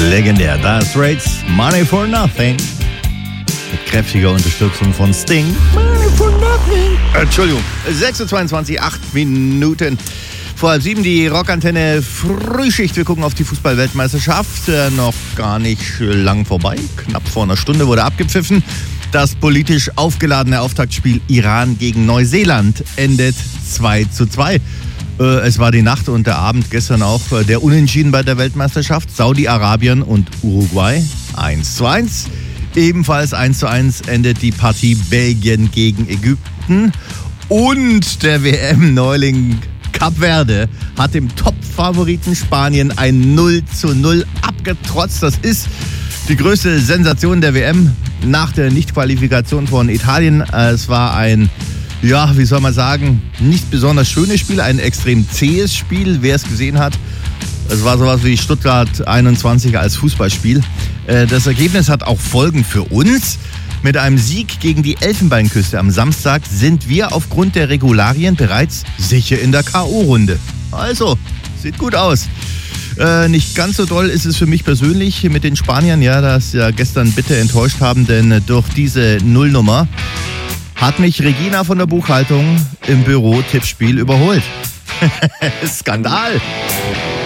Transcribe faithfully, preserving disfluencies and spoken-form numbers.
Legendär. Dire Straits, Money for Nothing. Mit kräftiger Unterstützung von Sting. Money for Nothing. Entschuldigung. sechs Uhr zweiundzwanzig, acht Minuten. Vor halb sieben die Rockantenne Frühschicht. Wir gucken auf die Fußball-Weltmeisterschaft. Äh, noch gar nicht lang vorbei. Knapp vor einer Stunde wurde abgepfiffen. Das politisch aufgeladene Auftaktspiel Iran gegen Neuseeland endet zwei zu zwei. Äh, es war die Nacht und der Abend gestern auch äh, der Unentschieden bei der Weltmeisterschaft. Saudi-Arabien und Uruguay eins zu eins. Ebenfalls eins zu eins endet die Partie Belgien gegen Ägypten. Und der W M-Neuling Kap Verde hat dem Top-Favoriten Spanien ein null zu null abgetrotzt. Das ist die größte Sensation der W M nach der Nichtqualifikation von Italien. Es war ein, ja, wie soll man sagen, nicht besonders schönes Spiel, ein extrem zähes Spiel, wer es gesehen hat. Es war sowas wie Stuttgart einundzwanzig als Fußballspiel. Das Ergebnis hat auch Folgen für uns. Mit einem Sieg gegen die Elfenbeinküste am Samstag sind wir aufgrund der Regularien bereits sicher in der K O-Runde. Also, sieht gut aus. Äh, nicht ganz so doll ist es für mich persönlich mit den Spaniern, ja, das ja gestern bitter enttäuscht haben, denn durch diese Nullnummer hat mich Regina von der Buchhaltung im Büro-Tippspiel überholt. Skandal!